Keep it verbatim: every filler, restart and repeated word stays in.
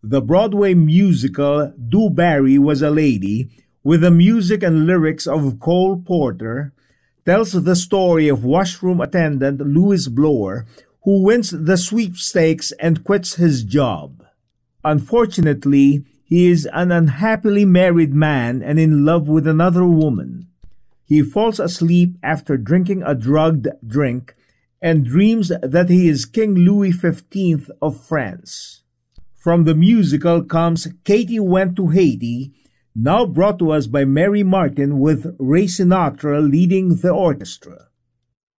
The Broadway musical Du Barry Was a Lady, with the music and lyrics of Cole Porter, tells the story of washroom attendant Louis Blower, who wins the sweepstakes and quits his job. Unfortunately, he is an unhappily married man and in love with another woman. He falls asleep after drinking a drugged drink and dreams that he is King Louis the fifteenth of France. From the musical comes Katie Went to Haiti, now brought to us by Mary Martin with Ray Sinatra leading the orchestra.